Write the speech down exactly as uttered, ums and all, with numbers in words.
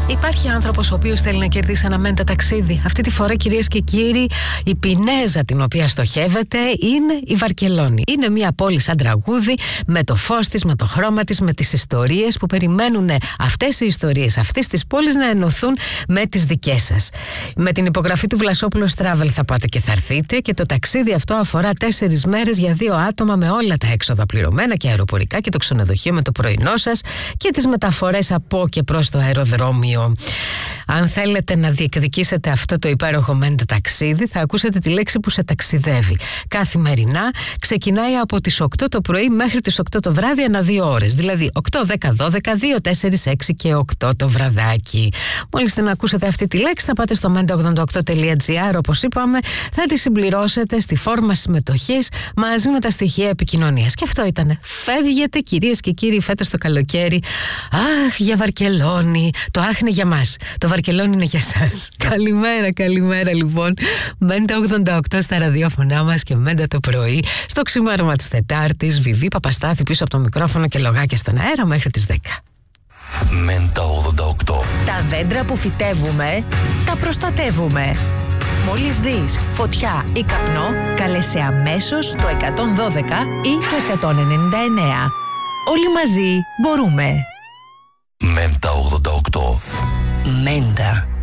Υπάρχει άνθρωπος ο οποίος θέλει να κερδίσει ένα μέντα ταξίδι. Αυτή τη φορά, κυρίες και κύριοι, η πινέζα την οποία στοχεύεται είναι η Βαρκελόνη. Είναι μια πόλη σαν τραγούδι, με το φως της, με το χρώμα της, με τις ιστορίες που περιμένουν αυτές οι ιστορίες αυτής της πόλης να ενωθούν με τις δικές σας. Με την υπογραφή του Βλασόπουλος Travel θα πάτε και θα έρθετε, και το ταξίδι αυτό αφορά τέσσερις μέρες για δύο άτομα, με όλα τα έξοδα πληρωμένα και αεροπορικά και το ξενοδοχείο με το πρωινό σας και τις μεταφορές από και προς το αεροδρόμιο. Αν θέλετε να διεκδικήσετε αυτό το υπέροχο μέντα ταξίδι, θα ακούσετε τη λέξη που σε ταξιδεύει. Καθημερινά ξεκινάει από τις οκτώ το πρωί μέχρι τις οκτώ το βράδυ, ανά δύο ώρες. Δηλαδή οκτώ, δέκα, δώδεκα, δύο, τέσσερα, έξι και οκτώ το βραδάκι. Μόλις την ακούσετε αυτή τη λέξη, θα πάτε στο μέντα ογδόντα οκτώ τελεία τζι άρ, όπως είπαμε, θα τη συμπληρώσετε στη φόρμα συμμετοχής μαζί με τα στοιχεία επικοινωνίας. Και αυτό ήτανε. Φεύγετε, κυρίες και κύριοι, φέτος το καλοκαίρι. Αχ, για Βαρκελόνη. Το άχ είναι για μας. Το Βαρκελόνη είναι για σας. Καλημέρα, καλημέρα λοιπόν. μέντα ογδόντα οκτώ στα ραδιόφωνά μας και μέντα το πρωί. Στο ξημέρωμα της Τετάρτης, Βιβί Παπαστάθη πίσω από το μικρόφωνο και λογάκια στον αέρα μέχρι τις δέκα. μέντα ογδόντα οκτώ. Τα δέντρα που φυτεύουμε, τα προστατεύουμε. Μόλις δεις φωτιά ή καπνό, κάλεσε αμέσως το εκατόν δώδεκα ή το εκατόν ενενήντα εννέα. Όλοι μαζί μπορούμε. μέντα ογδόντα οκτώ. Μέντα.